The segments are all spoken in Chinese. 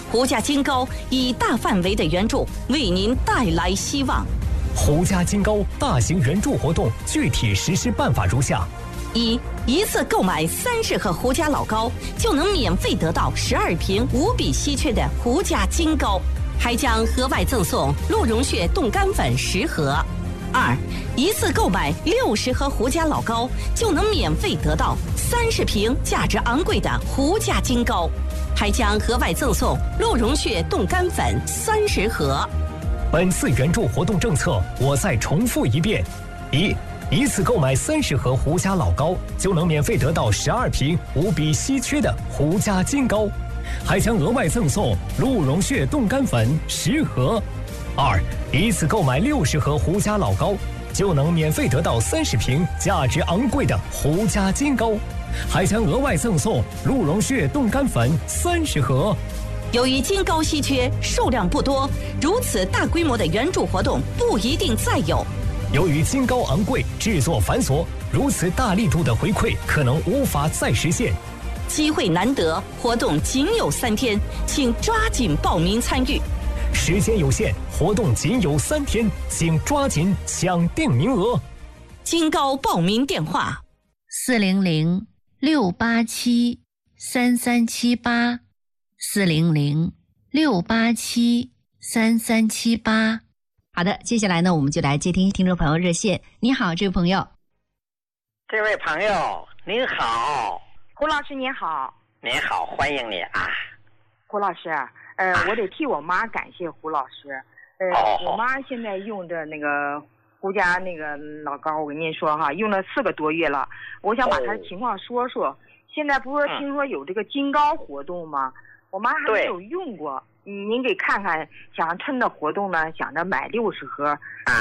胡家金高以大范围的援助为您带来希望。 胡家金高大型援助活动具体实施办法如下： 一次购买30盒胡家老高，就能免费得到12瓶无比稀缺的胡家金高，还将额外赠送鹿茸血冻干粉10盒。一次购买60盒胡家老高，就能免费得到30瓶价值昂贵的胡家金高，还将额外赠送鹿茸血冻干粉30盒。 本次援助活动政策，我再重复一遍：一次购买30盒胡家老高，就能免费得到12瓶无比稀缺的胡家金高，还将额外赠送鹿茸血冻干粉10盒。一次购买60盒胡家老高，就能免费得到30瓶价值昂贵的胡家金高，还将额外赠送鹿茸血冻干粉30盒。 由于金高稀缺，数量不多，如此大规模的援助活动不一定再有。 由于金高昂贵，制作繁琐，如此大力度的回馈可能无法再实现。 机会难得，活动仅有3天，请抓紧报名参与。 时间有限，活动仅有3天，请抓紧抢订名额。 金高报名电话 ：400-687-3378，400-687-3378。好的，接下来呢，我们就来接听众朋友热线。你好，这位朋友。 这位朋友您好。 胡老师您好。 您好，欢迎你啊。 胡老师，我得替我妈感谢胡老师。我妈现在用着那个胡家那个老高，我跟您说哈，用了4个多月了。我想把她的情况说说。现在不是听说有这个金高活动吗？我妈还没有用过。您给看看，想趁着活动呢，想着买60盒。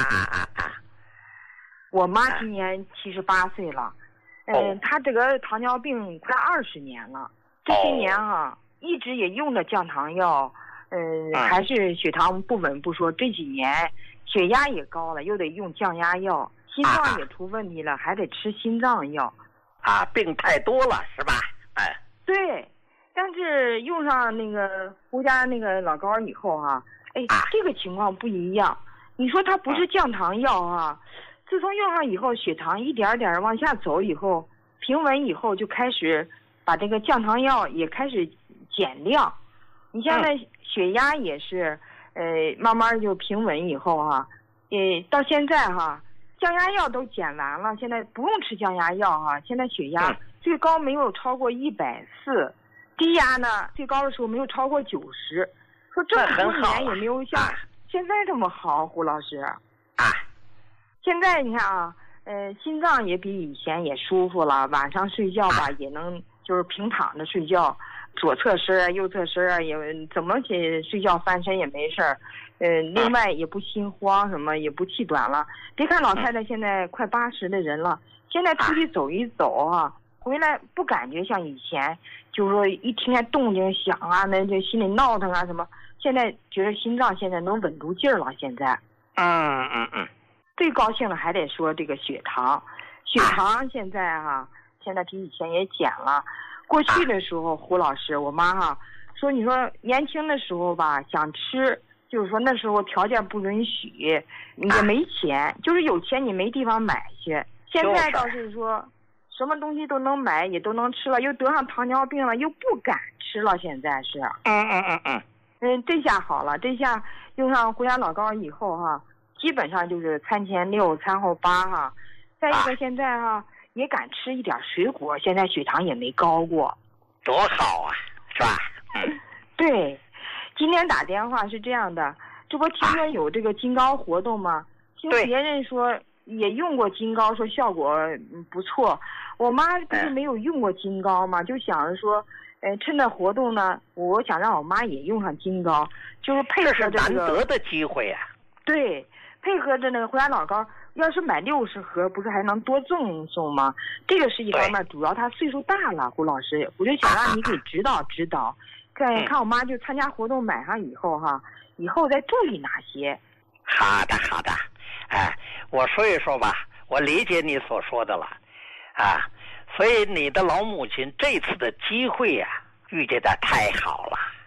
我妈今年78岁了，她这个糖尿病快20年了，这些年一直也用着降糖药，还是血糖不稳不说，这几年血压也高了，又得用降压药，心脏也出问题了，还得吃心脏药。 病太多了是吧？ 对。但是用上那个胡家那个老高以后这个情况不一样。你说它不是降糖药自从用上以后，血糖一点点往下走以后，平稳以后就开始把这个降糖药也开始减量。你现在血压也是慢慢就平稳以后到现在降压药都减完了，现在不用吃降压药现在血压最高没有超过140。低压呢，最高的时候没有超过90，说这么多年也没有像现在这么好，胡老师。现在你看心脏也比以前也舒服了，晚上睡觉吧也能就是平躺着睡觉，左侧身右侧身也怎么睡觉翻身也没事儿。另外也不心慌，什么也不气短了。别看老太太现在快80的人了，现在出去走一走回来不感觉像以前，就是说一听见动静响那就心里闹腾什么。现在觉得心脏现在能稳住劲儿了。现在，最高兴的还得说这个血糖现在现在比以前也减了。过去的时候，胡老师，我妈说，你说年轻的时候吧，想吃，就是说那时候条件不允许，也没钱，就是有钱你没地方买去。现在倒是说。什么东西都能买，也都能吃了，又得上糖尿病了，又不敢吃了。现在是，这下好了，这下用上胡家老高以后基本上就是餐前6，餐后8再一个现在也敢吃一点水果，现在血糖也没高过， 多好是吧？ 对，今天打电话是这样的，这不听说有这个金高活动吗？听别人说。也用过金高，说效果不错。我妈不是没有用过金高吗？就想着说，趁着活动呢，我想让我妈也用上金高，就是配合着这是难得的机会对，配合着那个胡家老高，要是买60盒，不是还能多赠送吗？这个是一方面，主要她岁数大了，胡老师，我就想让你给指导指导，看我妈就参加活动买上以后以后再注意哪些。 好的。我说一说吧，我理解你所说的了，所以你的老母亲这次的机会遇见的太好了。